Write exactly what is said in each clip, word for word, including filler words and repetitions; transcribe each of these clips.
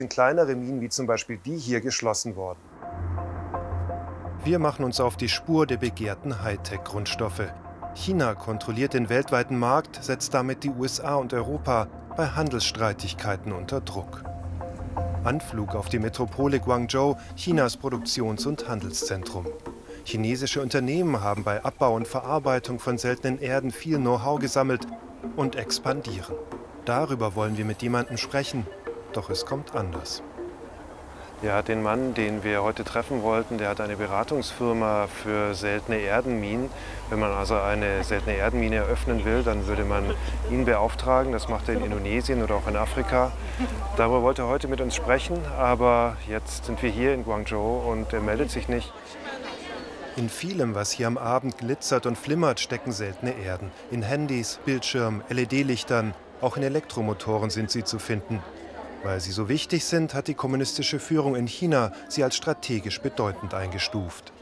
sind kleinere Minen wie zum Beispiel die hier geschlossen worden. Wir machen uns auf die Spur der begehrten Hightech-Grundstoffe. China kontrolliert den weltweiten Markt, setzt damit die U S A und Europa bei Handelsstreitigkeiten unter Druck. Anflug auf die Metropole Guangzhou, Chinas Produktions- und Handelszentrum. Chinesische Unternehmen haben bei Abbau und Verarbeitung von seltenen Erden viel Know-how gesammelt und expandieren. Darüber wollen wir mit jemandem sprechen, doch es kommt anders. Ja, den Mann, den wir heute treffen wollten, der hat eine Beratungsfirma für seltene Erdenminen. Wenn man also eine seltene Erdenmine eröffnen will, dann würde man ihn beauftragen. Das macht er in Indonesien oder auch in Afrika. Darüber wollte er heute mit uns sprechen, aber jetzt sind wir hier in Guangzhou und er meldet sich nicht. In vielem, was hier am Abend glitzert und flimmert, stecken seltene Erden. In Handys, Bildschirmen, L E D-Lichtern, auch in Elektromotoren sind sie zu finden. Weil sie so wichtig sind, hat die kommunistische Führung in China sie als strategisch bedeutend eingestuft.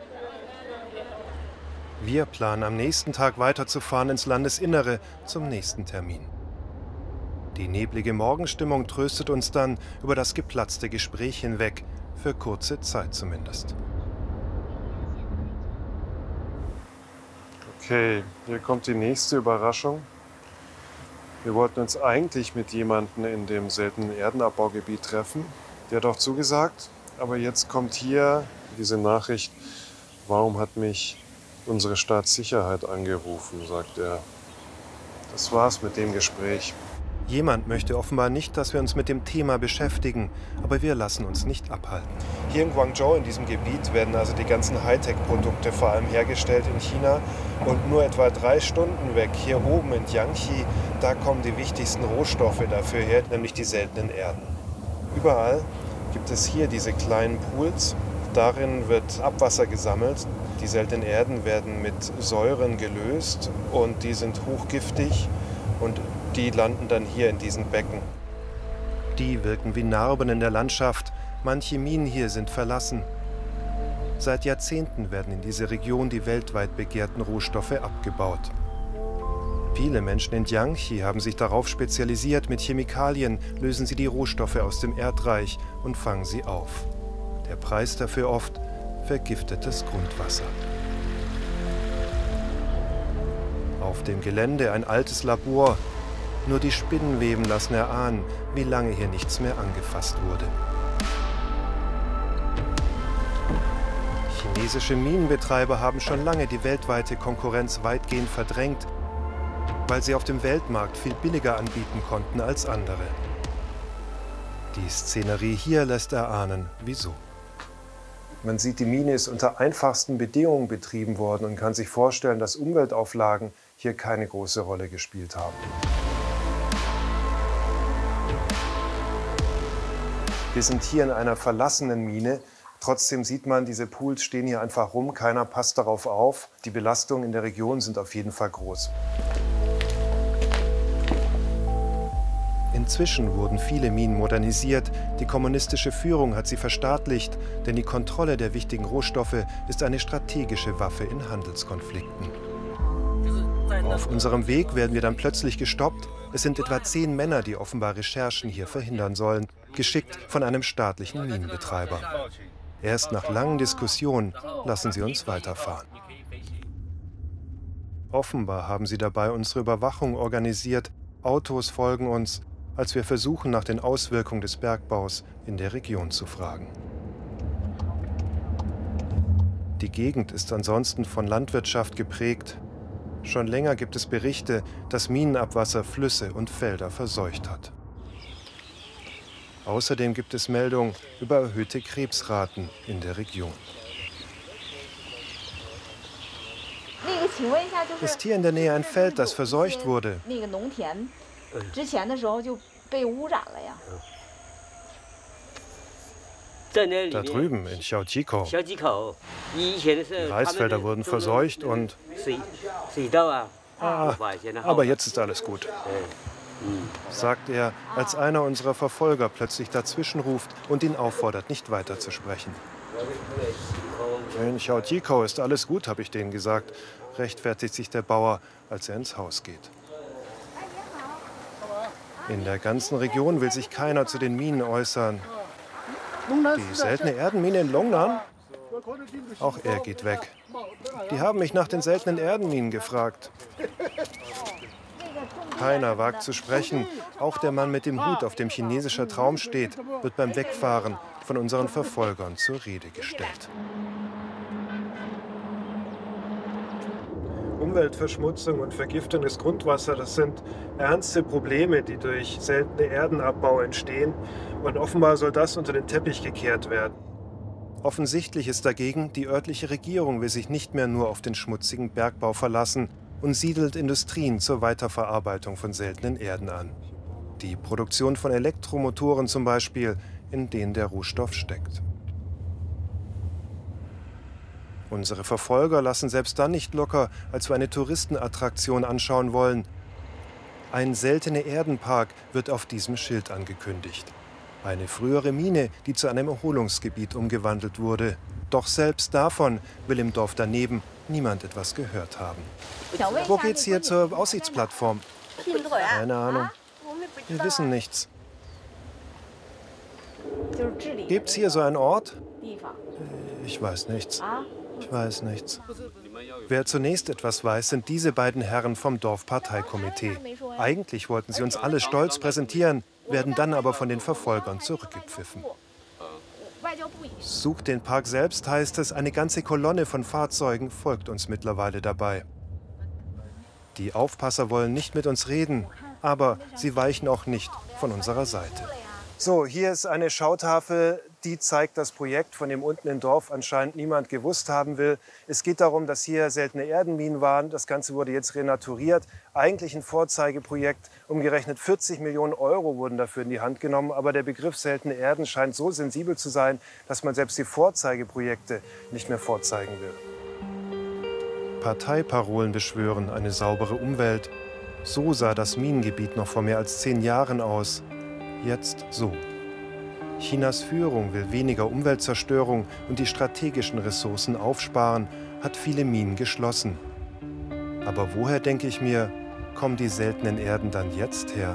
Wir planen am nächsten Tag weiterzufahren ins Landesinnere zum nächsten Termin. Die neblige Morgenstimmung tröstet uns dann über das geplatzte Gespräch hinweg, für kurze Zeit zumindest. Okay, hier kommt die nächste Überraschung. Wir wollten uns eigentlich mit jemandem in dem seltenen Erdenabbaugebiet treffen. Der hat auch zugesagt, aber jetzt kommt hier diese Nachricht, warum hat mich unsere Staatssicherheit angerufen, sagt er. Das war's mit dem Gespräch. Jemand möchte offenbar nicht, dass wir uns mit dem Thema beschäftigen, aber wir lassen uns nicht abhalten. Hier in Guangzhou, in diesem Gebiet, werden also die ganzen Hightech-Produkte vor allem hergestellt in China. Und nur etwa drei Stunden weg, hier oben in Jiangxi, da kommen die wichtigsten Rohstoffe dafür her, nämlich die seltenen Erden. Überall gibt es hier diese kleinen Pools. Darin wird Abwasser gesammelt. Die seltenen Erden werden mit Säuren gelöst und die sind hochgiftig. Und die landen dann hier in diesen Becken. Die wirken wie Narben in der Landschaft. Manche Minen hier sind verlassen. Seit Jahrzehnten werden in dieser Region die weltweit begehrten Rohstoffe abgebaut. Viele Menschen in Jiangxi haben sich darauf spezialisiert, mit Chemikalien lösen sie die Rohstoffe aus dem Erdreich und fangen sie auf. Der Preis dafür oft vergiftetes Grundwasser. Auf dem Gelände ein altes Labor. Nur die Spinnenweben lassen erahnen, wie lange hier nichts mehr angefasst wurde. Chinesische Minenbetreiber haben schon lange die weltweite Konkurrenz weitgehend verdrängt, weil sie auf dem Weltmarkt viel billiger anbieten konnten als andere. Die Szenerie hier lässt erahnen, wieso. Man sieht, die Mine ist unter einfachsten Bedingungen betrieben worden und kann sich vorstellen, dass Umweltauflagen hier keine große Rolle gespielt haben. Wir sind hier in einer verlassenen Mine. Trotzdem sieht man, diese Pools stehen hier einfach rum, keiner passt darauf auf. Die Belastungen in der Region sind auf jeden Fall groß. Inzwischen wurden viele Minen modernisiert. Die kommunistische Führung hat sie verstaatlicht, denn die Kontrolle der wichtigen Rohstoffe ist eine strategische Waffe in Handelskonflikten. Auf unserem Weg werden wir dann plötzlich gestoppt. Es sind etwa zehn Männer, die offenbar Recherchen hier verhindern sollen, geschickt von einem staatlichen Minenbetreiber. Erst nach langen Diskussionen lassen sie uns weiterfahren. Offenbar haben sie dabei unsere Überwachung organisiert. Autos folgen uns, als wir versuchen, nach den Auswirkungen des Bergbaus in der Region zu fragen. Die Gegend ist ansonsten von Landwirtschaft geprägt. Schon länger gibt es Berichte, dass Minenabwasser Flüsse und Felder verseucht hat. Außerdem gibt es Meldungen über erhöhte Krebsraten in der Region. Ist hier in der Nähe ein Feld, das verseucht wurde? Da drüben in Xiaojiko. Die Reisfelder wurden verseucht und... Ah, aber jetzt ist alles gut, sagt er, als einer unserer Verfolger plötzlich dazwischenruft und ihn auffordert, nicht weiter zu sprechen. In Xiaojiko ist alles gut, habe ich denen gesagt, rechtfertigt sich der Bauer, als er ins Haus geht. In der ganzen Region will sich keiner zu den Minen äußern. Die seltene Erdenmine in Longnan? Auch er geht weg. Die haben mich nach den seltenen Erdenminen gefragt. Keiner wagt zu sprechen. Auch der Mann mit dem Hut, auf dem chinesischer Traum steht, wird beim Wegfahren von unseren Verfolgern zur Rede gestellt. Umweltverschmutzung und Vergiftung des Grundwassers, das sind ernste Probleme, die durch seltene Erdenabbau entstehen. Und offenbar soll das unter den Teppich gekehrt werden. Offensichtlich ist dagegen, die örtliche Regierung will sich nicht mehr nur auf den schmutzigen Bergbau verlassen und siedelt Industrien zur Weiterverarbeitung von seltenen Erden an. Die Produktion von Elektromotoren zum Beispiel, in denen der Rohstoff steckt. Unsere Verfolger lassen selbst dann nicht locker, als wir eine Touristenattraktion anschauen wollen. Ein seltene Erdenpark wird auf diesem Schild angekündigt. Eine frühere Mine, die zu einem Erholungsgebiet umgewandelt wurde. Doch selbst davon will im Dorf daneben niemand etwas gehört haben. Wo geht's hier zur Aussichtsplattform? Keine Ahnung. Wir wissen nichts. Gibt's hier so einen Ort? Ich weiß nichts. Ich weiß nichts. Wer zunächst etwas weiß, sind diese beiden Herren vom Dorfparteikomitee. Eigentlich wollten sie uns alle stolz präsentieren, werden dann aber von den Verfolgern zurückgepfiffen. Sucht den Park selbst, heißt es, eine ganze Kolonne von Fahrzeugen folgt uns mittlerweile dabei. Die Aufpasser wollen nicht mit uns reden, aber sie weichen auch nicht von unserer Seite. So, hier ist eine Schautafel, die zeigt das Projekt, von dem unten im Dorf anscheinend niemand gewusst haben will. Es geht darum, dass hier seltene Erdenminen waren. Das Ganze wurde jetzt renaturiert. Eigentlich ein Vorzeigeprojekt. Umgerechnet vierzig Millionen Euro wurden dafür in die Hand genommen. Aber der Begriff seltene Erden scheint so sensibel zu sein, dass man selbst die Vorzeigeprojekte nicht mehr vorzeigen will. Parteiparolen beschwören eine saubere Umwelt. So sah das Minengebiet noch vor mehr als zehn Jahren aus. Jetzt so. Chinas Führung will weniger Umweltzerstörung und die strategischen Ressourcen aufsparen, hat viele Minen geschlossen. Aber woher, denke ich mir, kommen die seltenen Erden dann jetzt her?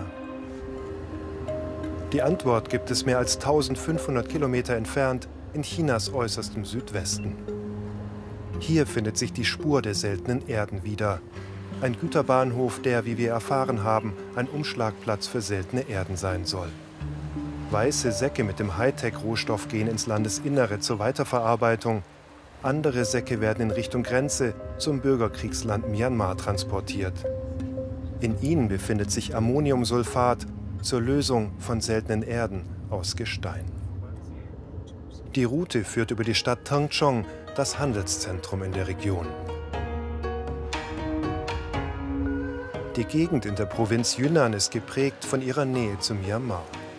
Die Antwort gibt es mehr als eintausendfünfhundert Kilometer entfernt, in Chinas äußerstem Südwesten. Hier findet sich die Spur der seltenen Erden wieder. Ein Güterbahnhof, der, wie wir erfahren haben, ein Umschlagplatz für seltene Erden sein soll. Weiße Säcke mit dem Hightech-Rohstoff gehen ins Landesinnere zur Weiterverarbeitung. Andere Säcke werden in Richtung Grenze zum Bürgerkriegsland Myanmar transportiert. In ihnen befindet sich Ammoniumsulfat zur Lösung von seltenen Erden aus Gestein. Die Route führt über die Stadt Tengchong, das Handelszentrum in der Region. Die Gegend in der Provinz Yunnan ist geprägt von ihrer Nähe zu Myanmar.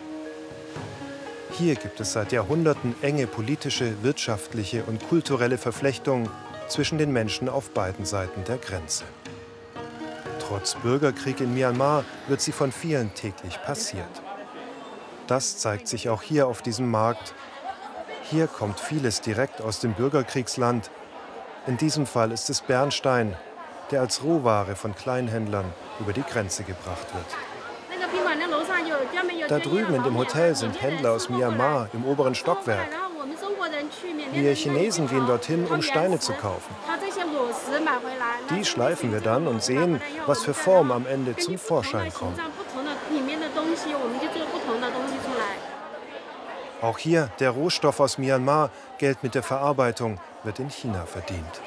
Hier gibt es seit Jahrhunderten enge politische, wirtschaftliche und kulturelle Verflechtungen zwischen den Menschen auf beiden Seiten der Grenze. Trotz Bürgerkrieg in Myanmar wird sie von vielen täglich passiert. Das zeigt sich auch hier auf diesem Markt. Hier kommt vieles direkt aus dem Bürgerkriegsland. In diesem Fall ist es Bernstein, der als Rohware von Kleinhändlern über die Grenze gebracht wird. Da drüben in dem Hotel sind Händler aus Myanmar im oberen Stockwerk. Wir Chinesen gehen dorthin, um Steine zu kaufen. Die schleifen wir dann und sehen, was für Form am Ende zum Vorschein kommt. Auch hier der Rohstoff aus Myanmar, Geld mit der Verarbeitung, wird in China verdient.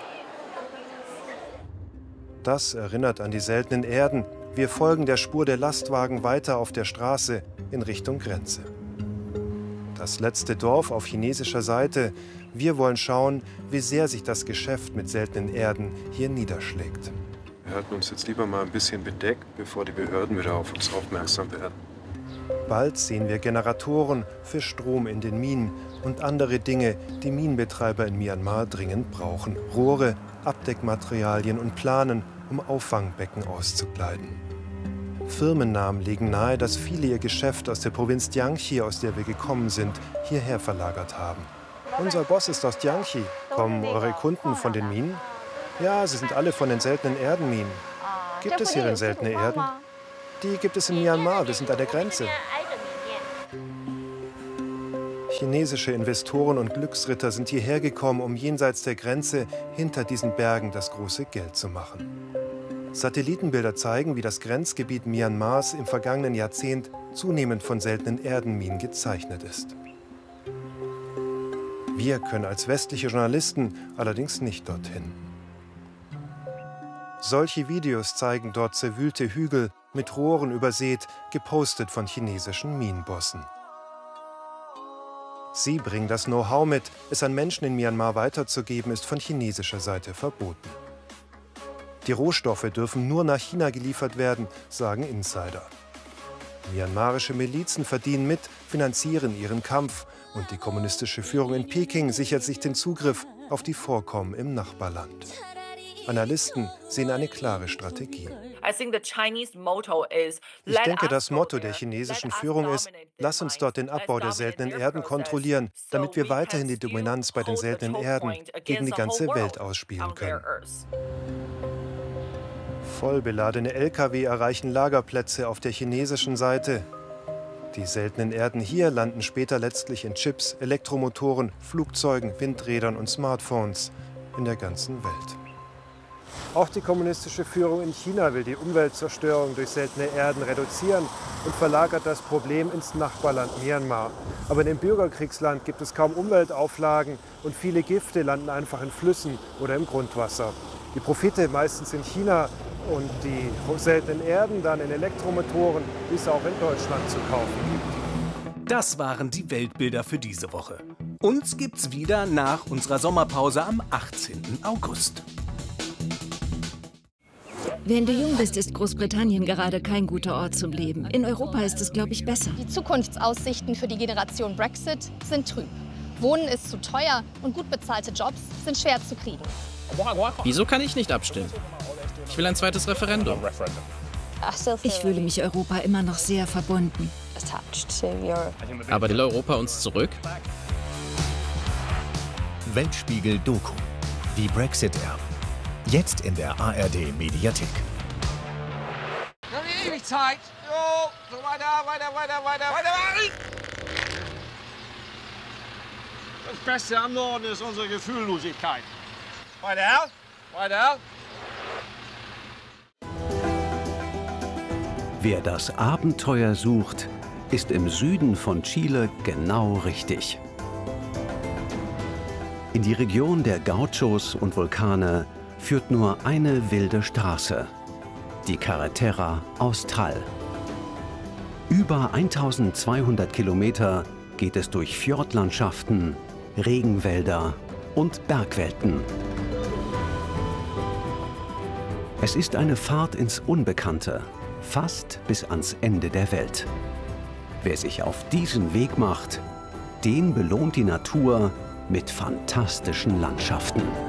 Das erinnert an die seltenen Erden. Wir folgen der Spur der Lastwagen weiter auf der Straße in Richtung Grenze. Das letzte Dorf auf chinesischer Seite. Wir wollen schauen, wie sehr sich das Geschäft mit seltenen Erden hier niederschlägt. Wir halten uns jetzt lieber mal ein bisschen bedeckt, bevor die Behörden wieder auf uns aufmerksam werden. Bald sehen wir Generatoren für Strom in den Minen und andere Dinge, die Minenbetreiber in Myanmar dringend brauchen. Rohre, Abdeckmaterialien und Planen, um Auffangbecken auszukleiden. Firmennamen legen nahe, dass viele ihr Geschäft aus der Provinz Jiangxi, aus der wir gekommen sind, hierher verlagert haben. Unser Boss ist aus Jiangxi. Kommen eure Kunden von den Minen? Ja, sie sind alle von den seltenen Erdenminen. Gibt es hier denn seltene Erden? Die gibt es in Myanmar, wir sind an der Grenze. Chinesische Investoren und Glücksritter sind hierher gekommen, um jenseits der Grenze hinter diesen Bergen das große Geld zu machen. Satellitenbilder zeigen, wie das Grenzgebiet Myanmars im vergangenen Jahrzehnt zunehmend von seltenen Erdenminen gezeichnet ist. Wir können als westliche Journalisten allerdings nicht dorthin. Solche Videos zeigen dort zerwühlte Hügel mit Rohren übersät, gepostet von chinesischen Minenbossen. Sie bringen das Know-how mit, es an Menschen in Myanmar weiterzugeben, ist von chinesischer Seite verboten. Die Rohstoffe dürfen nur nach China geliefert werden, sagen Insider. Myanmarische Milizen verdienen mit, finanzieren ihren Kampf und die kommunistische Führung in Peking sichert sich den Zugriff auf die Vorkommen im Nachbarland. Analysten sehen eine klare Strategie. Ich denke, das Motto der chinesischen Führung ist, lass uns dort den Abbau der seltenen Erden kontrollieren, damit wir weiterhin die Dominanz bei den seltenen Erden gegen die ganze Welt ausspielen können. Vollbeladene L K W erreichen Lagerplätze auf der chinesischen Seite. Die seltenen Erden hier landen später letztlich in Chips, Elektromotoren, Flugzeugen, Windrädern und Smartphones in der ganzen Welt. Auch die kommunistische Führung in China will die Umweltzerstörung durch seltene Erden reduzieren und verlagert das Problem ins Nachbarland Myanmar. Aber in dem Bürgerkriegsland gibt es kaum Umweltauflagen und viele Gifte landen einfach in Flüssen oder im Grundwasser. Die Profite meistens in China und die seltenen Erden dann in Elektromotoren, die es auch in Deutschland zu kaufen gibt. Das waren die Weltbilder für diese Woche. Uns gibt's wieder nach unserer Sommerpause am achtzehnten August. Wenn du jung bist, ist Großbritannien gerade kein guter Ort zum Leben. In Europa ist es, glaube ich, besser. Die Zukunftsaussichten für die Generation Brexit sind trüb. Wohnen ist zu teuer und gut bezahlte Jobs sind schwer zu kriegen. Wieso kann ich nicht abstimmen? Ich will ein zweites Referendum. Ich fühle mich Europa immer noch sehr verbunden. Aber will Europa uns zurück? Weltspiegel Doku. Die Brexit-Erben. Jetzt in der A R D-Mediathek. Noch nicht ewig Zeit. Jo, so weiter, weiter, weiter, weiter, weiter. Das Beste am Norden ist unsere Gefühllosigkeit. Weiter, weiter. Wer das Abenteuer sucht, ist im Süden von Chile genau richtig. In die Region der Gauchos und Vulkane führt nur eine wilde Straße, die Carretera Austral. Über eintausendzweihundert Kilometer geht es durch Fjordlandschaften, Regenwälder und Bergwelten. Es ist eine Fahrt ins Unbekannte, fast bis ans Ende der Welt. Wer sich auf diesen Weg macht, den belohnt die Natur mit fantastischen Landschaften.